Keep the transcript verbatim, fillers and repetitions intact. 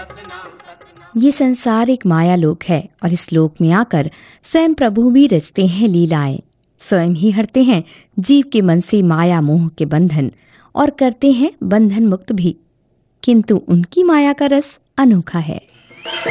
ये संसार एक माया लोक है और इस लोक में आकर स्वयं प्रभु भी रचते हैं लीलाएं, स्वयं ही हरते हैं जीव के मन से माया मोह के बंधन और करते हैं बंधन मुक्त भी, किंतु उनकी माया का रस अनोखा है।